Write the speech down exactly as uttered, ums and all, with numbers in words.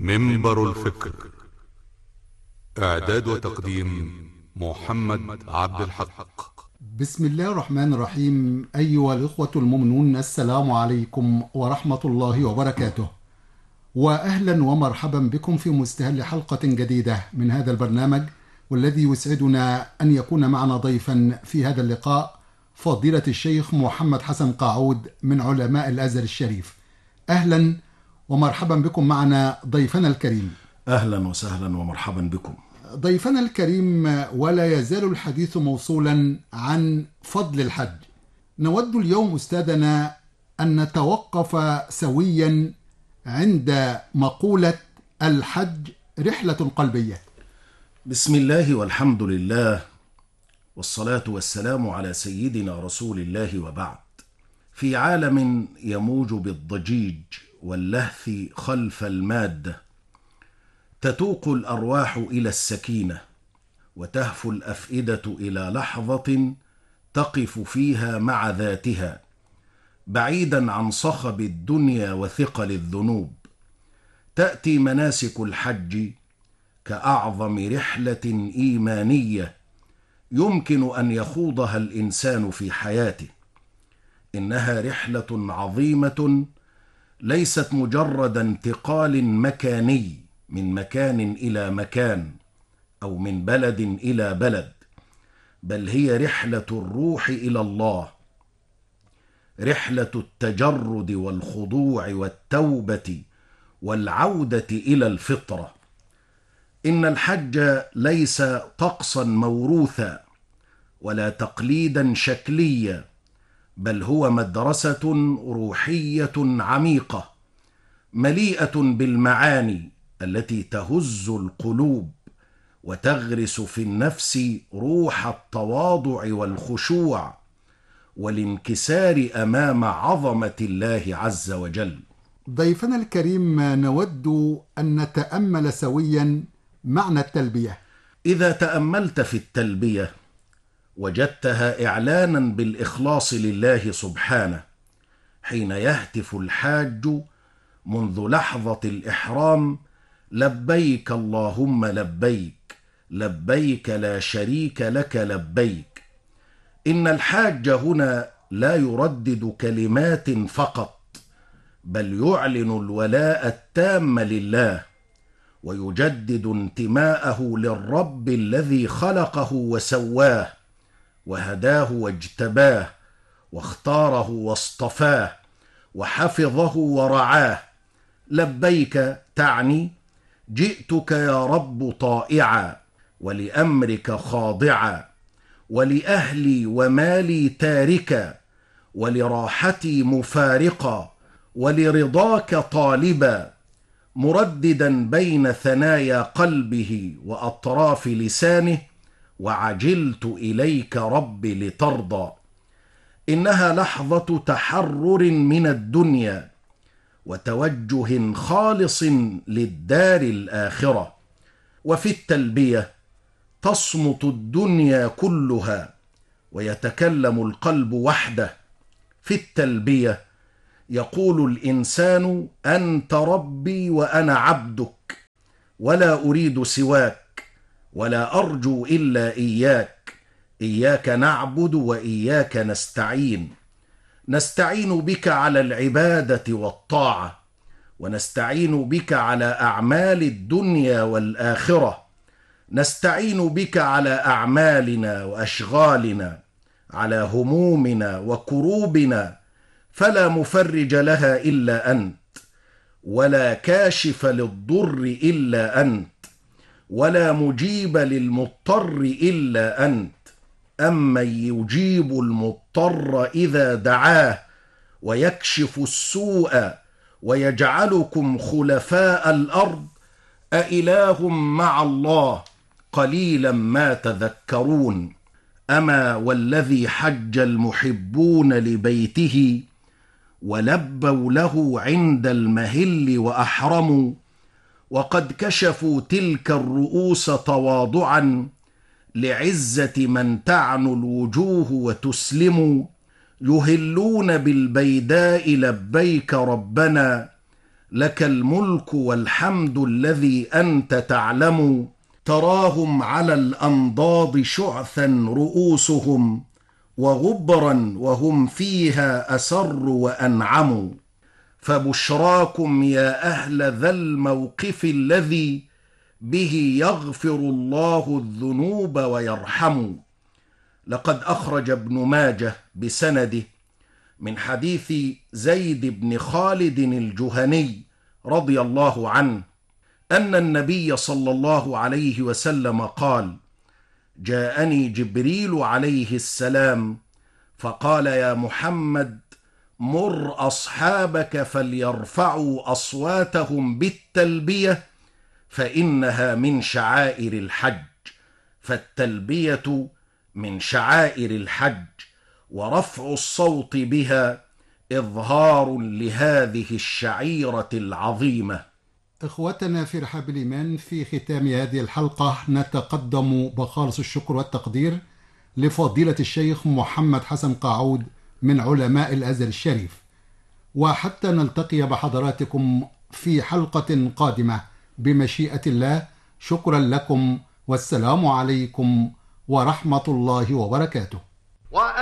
منبر الفكر. إعداد وتقديم محمد عبد الحق. بسم الله الرحمن الرحيم. أيها الإخوة المؤمنون، السلام عليكم ورحمة الله وبركاته، وأهلا ومرحبا بكم في مستهل حلقة جديدة من هذا البرنامج، والذي يسعدنا أن يكون معنا ضيفا في هذا اللقاء فضيلة الشيخ محمد حسن قاعود من علماء الأزهر الشريف. أهلا ومرحبا بكم معنا ضيفنا الكريم. أهلا وسهلا ومرحبا بكم ضيفنا الكريم، ولا يزال الحديث موصولا عن فضل الحج. نود اليوم أستاذنا أن نتوقف سويا عند مقولة الحج رحلة قلبية. بسم الله والحمد لله والصلاة والسلام على سيدنا رسول الله، وبعد. في عالم يموج بالضجيج واللهث خلف المادة، تتوق الأرواح إلى السكينة، وتهفو الأفئدة إلى لحظة تقف فيها مع ذاتها، بعيدا عن صخب الدنيا وثقل الذنوب. تأتي مناسك الحج كأعظم رحلة إيمانية يمكن أن يخوضها الإنسان في حياته. إنها رحلة عظيمة ليست مجرد انتقال مكاني من مكان إلى مكان أو من بلد إلى بلد، بل هي رحلة الروح إلى الله، رحلة التجرد والخضوع والتوبة والعودة إلى الفطرة. إن الحج ليس طقسا موروثا ولا تقليدا شكليا، بل هو مدرسة روحية عميقة مليئة بالمعاني التي تهز القلوب وتغرس في النفس روح التواضع والخشوع والانكسار أمام عظمة الله عز وجل. ضيفنا الكريم، نود أن نتأمل سويا معنى التلبية. إذا تأملت في التلبية وجدتها إعلانا بالإخلاص لله سبحانه، حين يهتف الحاج منذ لحظة الإحرام: لبيك اللهم لبيك، لبيك لا شريك لك لبيك. إن الحاج هنا لا يردد كلمات فقط، بل يعلن الولاء التام لله، ويجدد انتماءه للرب الذي خلقه وسواه وهداه واجتباه واختاره واصطفاه وحفظه ورعاه. لبيك تعني جئتك يا رب طائعا، ولأمرك خاضعا، ولأهلي ومالي تاركا، ولراحتي مفارقا، ولرضاك طالبا، مرددا بين ثنايا قلبه وأطراف لسانه: وعجلت إليك رب لترضى. إنها لحظة تحرر من الدنيا وتوجه خالص للدار الآخرة. وفي التلبية تصمت الدنيا كلها ويتكلم القلب وحده. في التلبية يقول الإنسان: أنت ربي وأنا عبدك، ولا أريد سواك، ولا أرجو إلا إياك، إياك نعبد وإياك نستعين. نستعين بك على العبادة والطاعة، ونستعين بك على أعمال الدنيا والآخرة. نستعين بك على أعمالنا وأشغالنا، على همومنا وكروبنا، فلا مفرج لها إلا أنت، ولا كاشف للضر إلا أنت، ولا مجيب للمضطر إلا أنت. أمن يجيب المضطر إذا دعاه، ويكشف السوء، ويجعلكم خلفاء الأرض، أإله مع الله قليلا ما تذكرون. أما والذي حج المحبون لبيته، ولبوا له عند المهل وأحرموا، وقد كشفوا تلك الرؤوس تواضعا لعزة من تعنو الوجوه وتسلم. يهلون بالبيداء لبيك ربنا، لك الملك والحمد الذي أنت تعلم. تراهم على الأنضاد شعثا رؤوسهم، وغبرا وهم فيها أسر وأنعموا. فبشراكم يا أهل ذا الموقف الذي به يغفر الله الذنوب ويرحم. لقد أخرج ابن ماجه بسنده من حديث زيد بن خالد الجهني رضي الله عنه أن النبي صلى الله عليه وسلم قال: جاءني جبريل عليه السلام فقال: يا محمد، مر أصحابك فليرفعوا أصواتهم بالتلبية فإنها من شعائر الحج. فالتلبية من شعائر الحج، ورفع الصوت بها إظهار لهذه الشعيرة العظيمة. إخوتنا في رحاب الإيمان، في ختام هذه الحلقة نتقدم بخالص الشكر والتقدير لفضيلة الشيخ محمد حسن قاعود من علماء الأزهر الشريف، وحتى نلتقي بحضراتكم في حلقة قادمة بمشيئة الله. شكرا لكم، والسلام عليكم ورحمة الله وبركاته.